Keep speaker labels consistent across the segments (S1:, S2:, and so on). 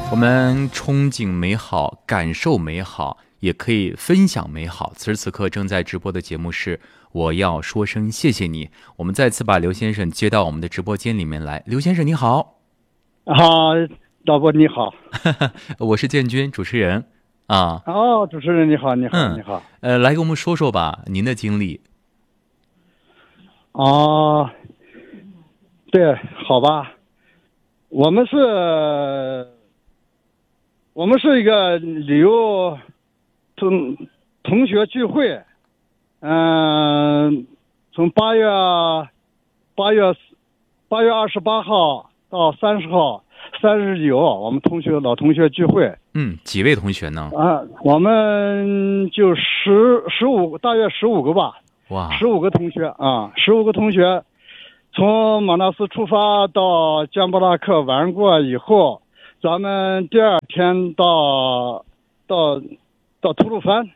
S1: 我们憧憬美好，感受美好，也可以分享美好。此时此刻正在直播的节目是我要说声谢谢你。我们再次把刘先生接到我们的直播间里面来。刘先生你好。
S2: 好，导播你好。
S1: 我是建军，主持人啊。
S2: 哦，主持人你好，你好，你好。
S1: 来给我们说说吧，您的经历。
S2: 哦，对，好吧。我们是一个旅游同学聚会，从8月28号到30号3日游，我们老同学聚会。
S1: 几位同学呢？
S2: 我们就大约15个吧。
S1: 哇
S2: ，15个同学啊，15个同学，从马纳斯出发到江布拉克玩过以后，咱们第二天到吐鲁番，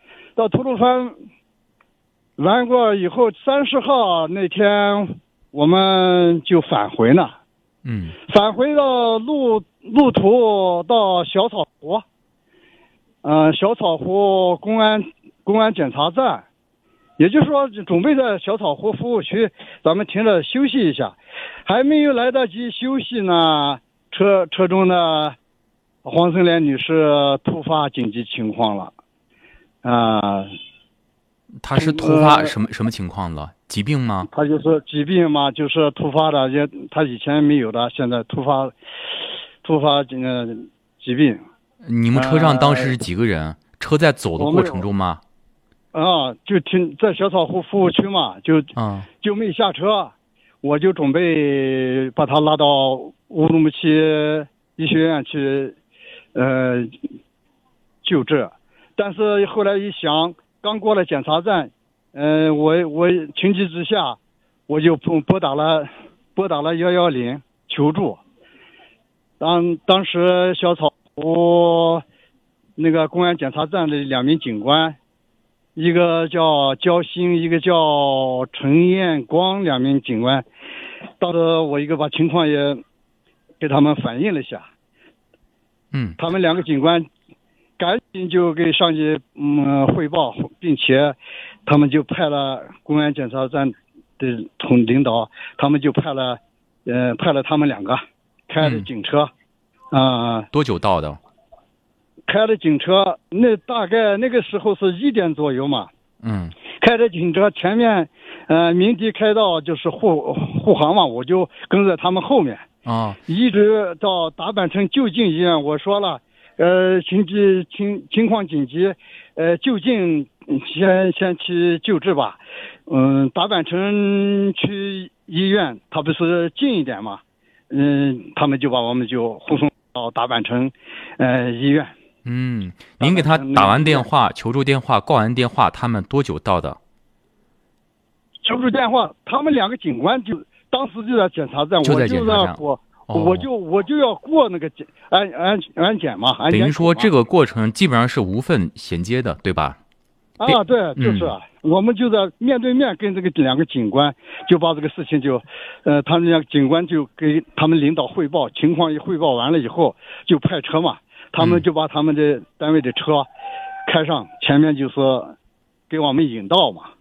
S2: 玩过以后，30号那天我们就返回了。返回到路途到小草湖，小草湖公安检查站，也就是说准备在小草湖服务区咱们停着休息一下，还没有来得及休息呢，车中的黄森莲女士突发紧急情况了。
S1: 她是突发什么情况了？疾病吗？
S2: 她就是疾病嘛，就是突发的，她以前没有的，现在突发疾病。
S1: 你们车上当时是几个人？车在走的过程中吗？
S2: 就停在小草湖服务区嘛，就没下车，我就准备把她拉到乌鲁木齐医学院去救治，但是后来一想，刚过了检查站，我情急之下，我就拨打了110求助。当时小草湖那个公安检查站的2名警官，一个叫焦兴，一个叫陈彦光，2名警官，当时我把情况也给他们反映了一下。他们2个警官赶紧就给上级汇报，并且他们就派了公安检查站的领导，他们就派了他们2个开的警车。
S1: 多久到的？
S2: 开的警车，那大概那个时候是1点左右嘛。开的警车前面鸣笛开道就是护航嘛，我就跟在他们后面。一直到达坂城就近医院，我说了，情况紧急，就近先去救治吧。达坂城区医院它不是近一点嘛，他们就把我们就护送到达坂城医院。
S1: 您给他打完电话、求助电话、挂完电话，他们多久到的？
S2: 求助电话，他们2个警官当时就在检查站，
S1: 就在检查站。
S2: 我就要过那个安检嘛。
S1: 等于说这个过程基本上是无缝衔接的，对吧？
S2: 对，就是我们就在面对面跟这个2个警官，就把这个事情他们2个警官就给他们领导汇报情况，一汇报完了以后就派车嘛，他们就把他们的单位的车开上，前面就是给我们引道嘛。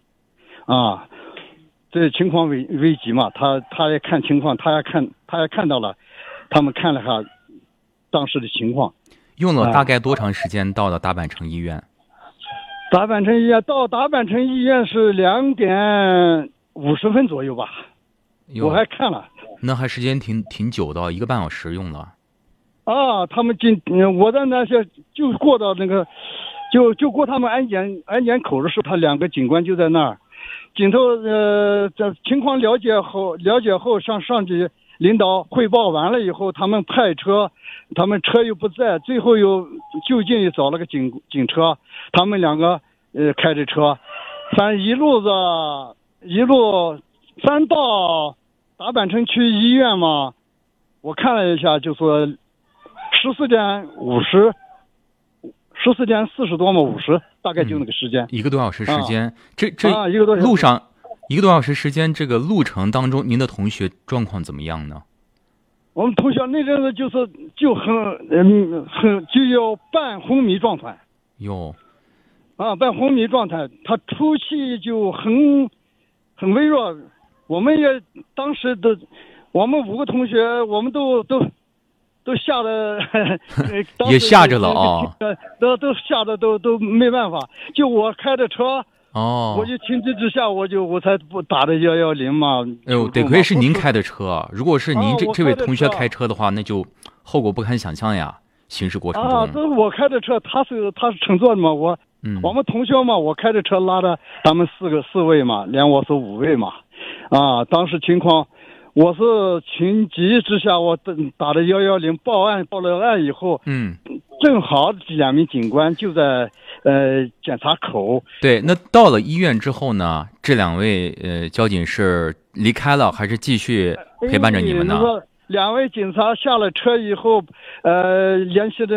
S2: 这情况危急嘛，他也看情况，他也看到了，他们看了下当时的情况。
S1: 用了大概多长时间到了达坂城医院？
S2: 达坂城医院到达坂城医院是2点50分左右吧，我还看了。
S1: 那还时间挺久的，1个半小时用了。
S2: 他们我在那些就过到那个，就过他们安检口的时候，他2个警官就在那儿。警头这情况了解后向上级领导汇报完了以后，他们派车，他们车又不在，最后又就近又找了个警车，他们2个开着车，反正一路翻到达坂城区医院嘛，我看了一下，就说14点40多嘛，50大概就那个时间
S1: ，1个多小时时间。这
S2: 1个多小时
S1: 路上1个多小时时间，这个路程当中，您的同学状况怎么样呢？
S2: 我们同学那阵子就要半昏迷状态
S1: 哟，
S2: 啊，半昏迷状态，他出气就很微弱。我们也当时我们5个同学，我们都吓得
S1: 也吓着了啊，
S2: 都吓得都没办法。就我开着车，我就情急之下，我才不打的110嘛。
S1: 哎呦，得亏是您开的车，如果是您这位同学开车的话，那就后果不堪想象呀。行驶过程中
S2: 这是我开的车，他是乘坐的嘛，我们同学嘛，我开着车拉着咱们4位嘛，连我是5位嘛。当时情况，我是情急之下，我打的110报了案以后，正好2名警官就在检查口。
S1: 对，那到了医院之后呢，这2位交警是离开了，还是继续陪伴着你们呢？
S2: 2位警察下了车以后，联系的